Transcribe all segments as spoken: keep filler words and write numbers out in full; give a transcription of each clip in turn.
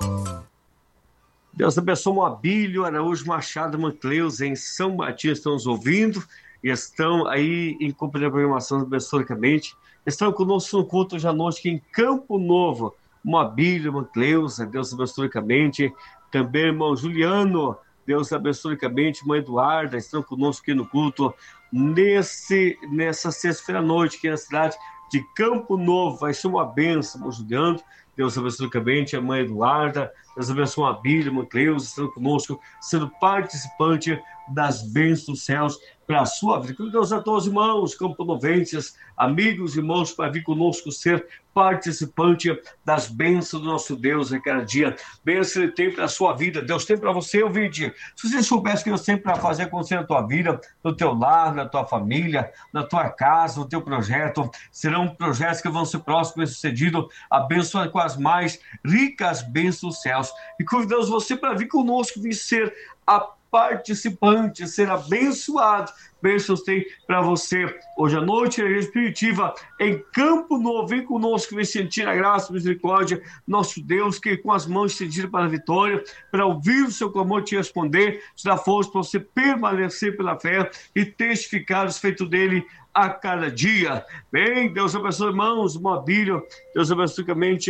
Deus abençoe o Abílio Araújo Machado Mancleus, em São Matias, estão nos ouvindo e estão aí em companhia da programação abençoadamente. Estão conosco no culto hoje à noite aqui em Campo Novo, Moabílio Mancleus, Deus abençoadamente. Também irmão Juliano, Deus abençoadamente, mãe Eduarda, estão conosco aqui no culto nesse, nessa sexta-feira à noite, aqui na cidade de Campo Novo. Vai ser uma bênção, irmão Juliano. Deus abençoadamente, a mãe Eduarda, Deus abençoe a Bíblia, Mancleus, estando conosco, sendo participante das bênçãos dos céus para a sua vida. Que Deus a todos os irmãos, camponovenses, amigos, irmãos, para vir conosco ser participante das bênçãos do nosso Deus a cada dia. Bênção Ele tem para a sua vida, Deus tem para você, ouvinte. Se você soubesse que Deus tem para fazer acontecer na tua vida, no teu lar, na tua família, na tua casa, no teu projeto, serão projetos que vão ser próximos, bem-sucedidos, abençoados com as mais ricas bênçãos dos céus. E convidamos você para vir conosco, vir ser a participante, ser abençoado. Bênçãos tem para você hoje à noite, a Igreja Primitiva em Campo Novo. Vem conosco, vem sentir a graça e misericórdia, nosso Deus, que com as mãos estendidas para a vitória, para ouvir o seu clamor, te responder, te dar força para você permanecer pela fé e testificar os feitos dele a cada dia. Bem, Deus abençoe, irmãos, Mobílio, Deus abençoe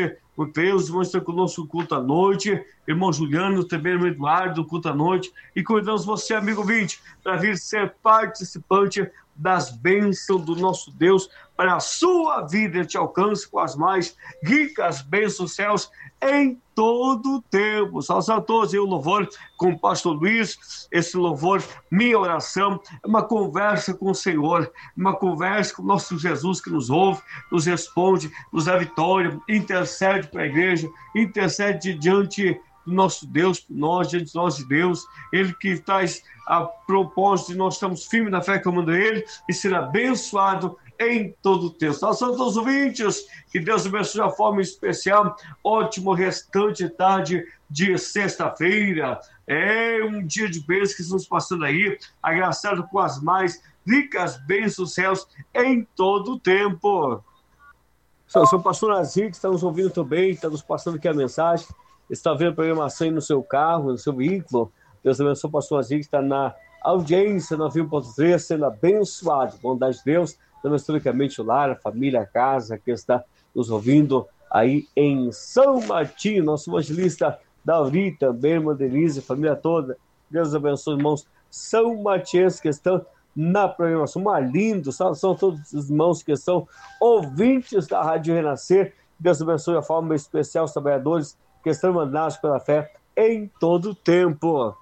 o Deus, irmãos estão conosco no culto à noite, irmão Juliano, também irmão Eduardo, culto à noite, e convidamos você, amigo ouvinte, para vir ser participante das bênçãos do nosso Deus para a sua vida. Ele te alcance com as mais ricas bênçãos dos céus em todo o tempo. Salve a todos, e o louvor com o pastor Luiz, esse louvor, minha oração, é uma conversa com o Senhor, uma conversa com o nosso Jesus que nos ouve, nos responde, nos dá vitória, intercede para a igreja, intercede diante do nosso Deus, por nós, diante de nós de Deus, Ele que traz a propósito de nós estamos firmes na fé comando Ele e ser abençoado em todo o tempo. Nós somos todos os ouvintes, que Deus abençoe de uma forma especial, ótimo restante tarde de sexta-feira, é um dia de bênçãos que estamos passando aí, agraciado com as mais ricas bênçãos dos céus em todo o tempo. Sou o pastor Nazir, que está nos ouvindo também, está nos passando aqui a mensagem, está vendo a programação aí no seu carro, no seu veículo. Deus abençoe o pastor Nazir, que está na audiência noventa e um ponto três, sendo abençoado, bondade de Deus, dando historicamente o lar, a família, a casa, que está nos ouvindo aí em São Martinho, nosso evangelista Dauri, também, irmã Denise, família toda. Deus abençoe, irmãos São Matienses que estão na programação. Uma lindo, são todos os irmãos que são ouvintes da Rádio Renascer. Deus abençoe a forma especial os trabalhadores que estão mandados pela fé em todo o tempo.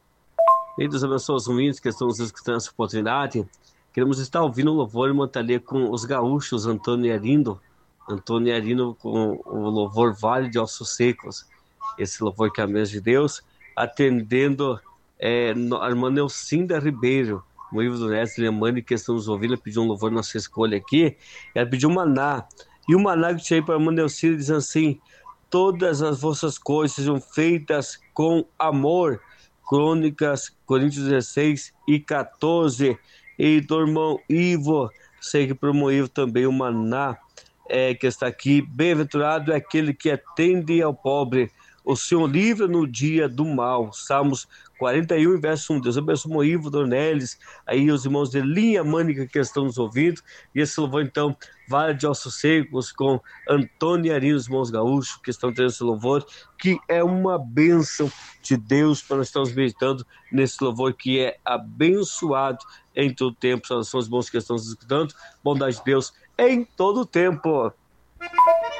E Deus abençoe os ouvintes que estão nos escutando nessa oportunidade. Queremos estar ouvindo o louvor e manter com os gaúchos, Antônio e Arindo, Antônio e Arindo com o louvor Vale de Ossos Secos, esse louvor que é a mesa de Deus, atendendo é, a irmã Neucinda Ribeiro, o Ivo do Neto, Lemane, que estão nos ouvindo, pediu um louvor nossa escolha aqui, ela pediu um maná, e o maná que tinha aí para a irmã Neucinda diz assim: todas as vossas coisas sejam feitas com amor. Crônicas, Coríntios dezesseis e quatorze. E do irmão Ivo, sei que para o irmão Ivo também o maná é, que está aqui. Bem-aventurado é aquele que atende ao pobre, o Senhor livra no dia do mal. Salmos quarenta e um, verso um. Deus abençoe o irmão Ivo, Dornelis, aí os irmãos de linha mânica que estão nos ouvindo. E esse louvor, então, Vale de Ossos Secos, com Antônio e Arino, os irmãos gaúchos, que estão tendo esse louvor, que é uma bênção de Deus para nós estarmos meditando nesse louvor que é abençoado em todo o tempo. São os irmãos que estão nos escutando, bondade de Deus em todo o tempo.